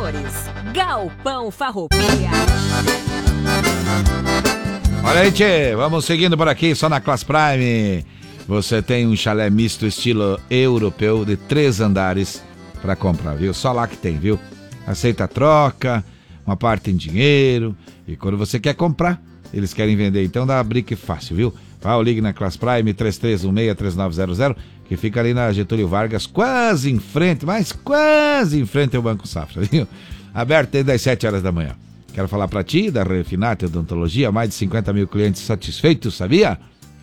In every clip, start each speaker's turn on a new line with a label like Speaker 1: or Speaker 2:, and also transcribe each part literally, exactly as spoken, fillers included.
Speaker 1: Flores, Galpão Farroupilha.
Speaker 2: Olha aí, tchê, vamos seguindo por aqui, só na Class Prime. Você tem um chalé misto estilo europeu de três andares para comprar, viu? Só lá que tem, viu? Aceita troca, uma parte em dinheiro, e quando você quer comprar, eles querem vender, então dá a brique fácil, viu? Vá ou ligue na Class Prime três três um seis, três nove zero zero, que fica ali na Getúlio Vargas, quase em frente, mas quase em frente ao Banco Safra, viu? Aberto desde as sete horas da manhã. Quero falar pra ti da Refinate Odontologia, mais de cinquenta mil clientes satisfeitos, sabia?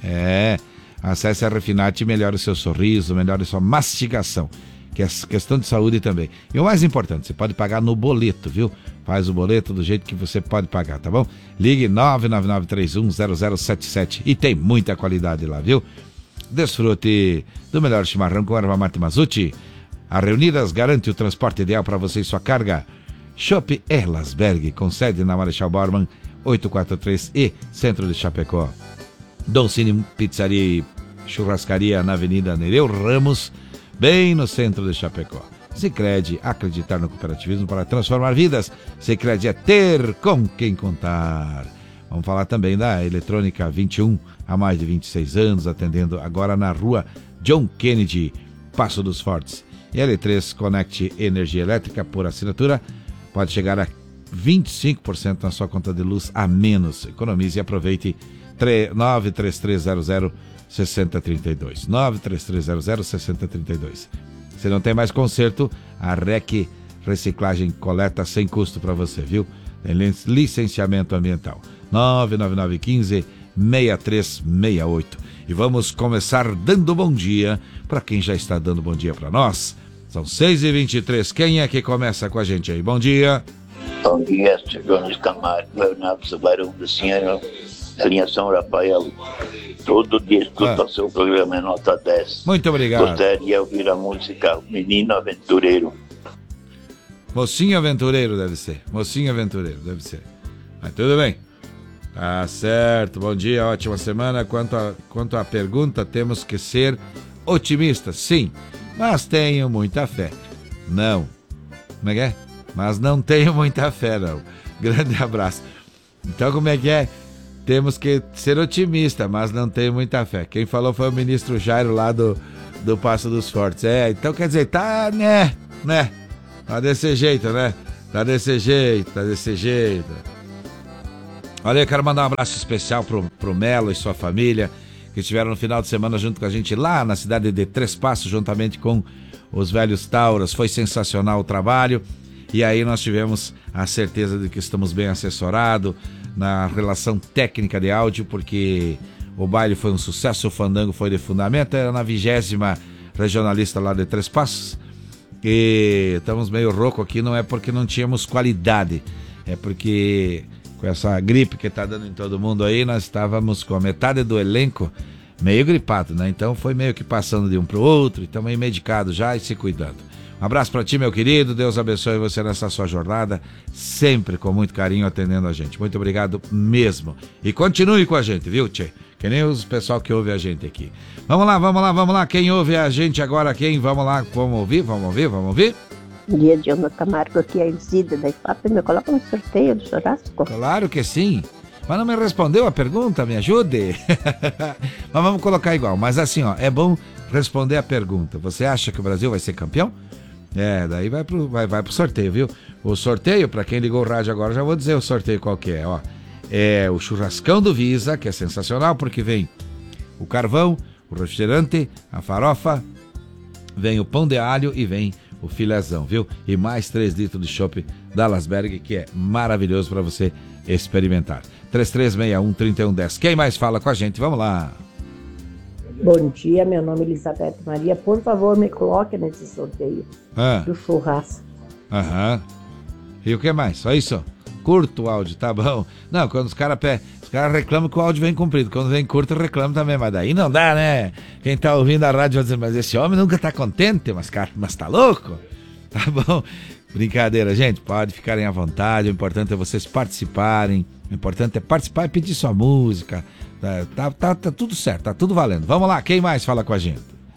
Speaker 2: É, acesse a Refinate e melhore o seu sorriso, melhore a sua mastigação, que é questão de saúde também. E o mais importante, você pode pagar no boleto, viu? Faz o boleto do jeito que você pode pagar, tá bom? Ligue nove nove nove três um zero zero sete sete e tem muita qualidade lá, viu? Desfrute do melhor chimarrão com erva mate Mazuti. A Reunidas garante o transporte ideal para você e sua carga. Shopping Erlasberg, com sede na Marechal Bormann, oitocentos e quarenta e três E, centro de Chapecó. Dom Cine Pizzaria e Churrascaria na Avenida Nereu Ramos, bem no centro de Chapecó. Sicredi, acreditar no cooperativismo para transformar vidas. Sicredi é ter com quem contar. Vamos falar também da Eletrônica vinte e um, há mais de vinte e seis anos, atendendo agora na rua John Kennedy, Passo dos Fortes. E L três Connect Energia Elétrica por assinatura pode chegar a vinte e cinco por cento na sua conta de luz a menos. Economize e aproveite. nove três três zero zero seis zero três dois nove três três zero zero seis zero três dois. Se não tem mais conserto, a R E C Reciclagem coleta sem custo para você, viu? Tem licenciamento ambiental. nove nove nove um cinco seis três seis oito. E vamos começar dando bom dia para quem já está dando bom dia para nós. São seis e vinte e três. Quem é que começa com a gente aí? Bom dia.
Speaker 3: Bom dia, Jonas Camargo, Leonardo Sabarão da Senhora, a linha São Rafael. Todo dia escuta
Speaker 2: ah.
Speaker 3: o seu programa é nota dez.
Speaker 2: Muito obrigado.
Speaker 3: Gostaria de ouvir a música Menino Aventureiro.
Speaker 2: Mocinho Aventureiro deve ser. Mocinho Aventureiro deve ser. Mas tudo bem. Tá certo. Bom dia, ótima semana. Quanto a, quanto à pergunta, temos que ser otimistas, sim. Mas tenho muita fé. Não. Como é que é? Mas não tenho muita fé, não. Grande abraço. Então, como é que é? Temos que ser otimista, mas não tenho muita fé. Quem falou foi o ministro Jairo lá do, do Passo dos Fortes. É, então quer dizer, tá, né, né? Tá desse jeito, né? Tá desse jeito, tá desse jeito. Olha, eu quero mandar um abraço especial pro, pro Melo e sua família, que estiveram no final de semana junto com a gente lá na cidade de Três Passos, juntamente com os velhos Tauras. Foi sensacional o trabalho. E aí nós tivemos a certeza de que estamos bem assessorados na relação técnica de áudio, porque o baile foi um sucesso, o fandango foi de fundamento, era na vigésima regionalista lá de Três Passos. E estamos meio rouco aqui, não é porque não tínhamos qualidade, é porque com essa gripe que está dando em todo mundo aí, nós estávamos com a metade do elenco meio gripado, né? Então foi meio que passando de um para o outro, e estamos meio medicados já e se cuidando. Um abraço para ti, meu querido, Deus abençoe você nessa sua jornada, sempre com muito carinho atendendo a gente. Muito obrigado mesmo. E continue com a gente, viu, tchê? Que nem os pessoal que ouve a gente aqui. Vamos lá, vamos lá, vamos lá. Quem ouve a gente agora, quem? Vamos lá, vamos ouvir, vamos ouvir, vamos ouvir?
Speaker 4: Bom dia, Jonas Camargo, aqui é a Isilda da I F A P. Me coloca no sorteio do churrasco?
Speaker 2: Claro que sim. Mas não me respondeu a pergunta, me ajude. Mas vamos colocar igual. Mas assim, ó, é bom responder a pergunta. Você acha que o Brasil vai ser campeão? É, daí vai pro, vai, vai pro sorteio, viu? O sorteio, pra quem ligou o rádio agora, já vou dizer o sorteio qual que é, ó. É o churrascão do Visa, que é sensacional, porque vem o carvão, o refrigerante, a farofa, vem o pão de alho e vem o filézão, viu? E mais três litros de chopp da Lasberg, que é maravilhoso para você experimentar. três três seis um, três um um zero. Quem mais fala com a gente? Vamos lá.
Speaker 4: Bom dia, meu nome é Elizabeth Maria. Por favor, me coloque nesse sorteio
Speaker 2: ah.
Speaker 4: do churrasco.
Speaker 2: Aham. E o que mais? Só isso? Curto o áudio, tá bom. Não, quando os caras os cara reclamam que o áudio vem comprido. Quando vem curto, reclamam também. Mas daí não dá, né? Quem tá ouvindo a rádio vai dizer, mas esse homem nunca tá contente, mas, cara, mas tá louco? Tá bom? Brincadeira, gente. Pode ficarem à vontade. O importante é vocês participarem. O importante é participar e pedir sua música. Tá, tá, tá, tá tudo certo, tá tudo valendo. Vamos lá, quem mais fala com a gente?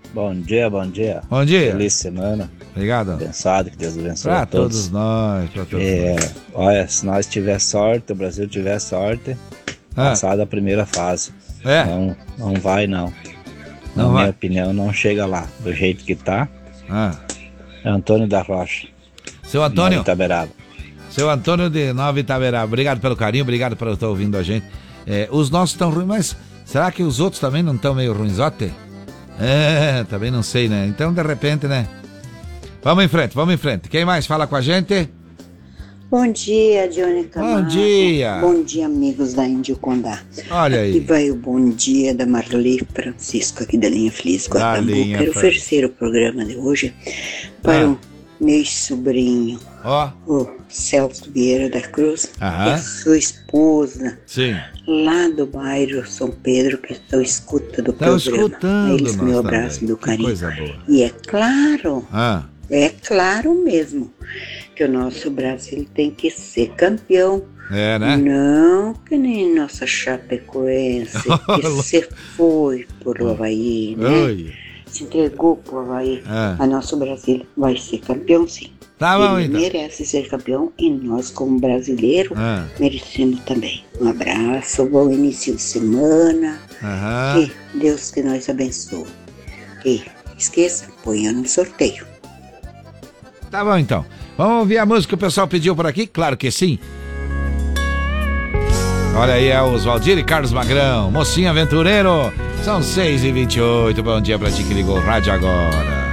Speaker 5: Bom dia, bom dia.
Speaker 2: Bom dia.
Speaker 5: Feliz semana.
Speaker 2: Obrigado.
Speaker 5: Abençoado, que Deus abençoe
Speaker 2: Pra
Speaker 5: a todos.
Speaker 2: todos nós, pra todos
Speaker 5: É,
Speaker 2: nós.
Speaker 5: olha, se nós tiver sorte, o Brasil tiver sorte,
Speaker 2: Ah.
Speaker 5: passar da primeira fase.
Speaker 2: É?
Speaker 5: Não, não vai, não.
Speaker 2: Não
Speaker 5: Na
Speaker 2: vai?
Speaker 5: minha opinião, não chega lá. Do jeito que tá,
Speaker 2: Ah.
Speaker 5: é Antônio da Rocha.
Speaker 2: Seu Antônio,
Speaker 5: Nova Itaberaba.
Speaker 2: seu Antônio de Nova Itaberaba, obrigado pelo carinho, obrigado por estar ouvindo a gente. É, os nossos estão ruins, mas será que os outros também não estão meio ruinzote? É, também não sei, né? Então, de repente, né? Vamos em frente, vamos em frente. Quem mais fala com a gente?
Speaker 6: Bom dia, Johnny Camargo.
Speaker 2: Bom dia.
Speaker 6: Bom dia, amigos da Índio Condá.
Speaker 2: Olha aí.
Speaker 6: Aqui vai o bom dia da Marli Francisco, aqui da Linha Feliz,
Speaker 2: Da
Speaker 6: Guatambu.
Speaker 2: Linha
Speaker 6: Quero
Speaker 2: Feliz.
Speaker 6: oferecer o programa de hoje para
Speaker 2: Ah.
Speaker 6: o meu sobrinho,
Speaker 2: Ó,
Speaker 6: o Celso Vieira da Cruz,
Speaker 2: Aham.
Speaker 6: e a sua esposa,
Speaker 2: sim.
Speaker 6: lá do bairro São Pedro, que estão escutando o
Speaker 2: Estão
Speaker 6: programa.
Speaker 2: escutando
Speaker 6: A eles,
Speaker 2: nós
Speaker 6: meu
Speaker 2: também.
Speaker 6: abraço, meu
Speaker 2: Que
Speaker 6: carinho.
Speaker 2: coisa boa.
Speaker 6: E é claro,
Speaker 2: Ah,
Speaker 6: é claro mesmo, que o nosso Brasil tem que ser campeão.
Speaker 2: é, né?
Speaker 6: Não que nem nossa Chapecoense, que se foi pro Havaí, né?
Speaker 2: Oi.
Speaker 6: Se entregou pro Havaí.
Speaker 2: Ah.
Speaker 6: A nosso Brasil vai ser campeão, sim.
Speaker 2: Tá bom,
Speaker 6: Ele
Speaker 2: então.
Speaker 6: merece ser campeão e nós, como brasileiro,
Speaker 2: Ah.
Speaker 6: merecemos também. Um abraço, bom início de semana.
Speaker 2: Aham.
Speaker 6: E Deus que nos abençoe. E esqueça, ponha no sorteio.
Speaker 2: Tá bom, então. Vamos ouvir a música que o pessoal pediu por aqui? Claro que sim. Olha aí, é o Oswaldir e Carlos Magrão, Mocinho Aventureiro. São seis e vinte e oito. Bom dia pra ti que ligou o rádio agora.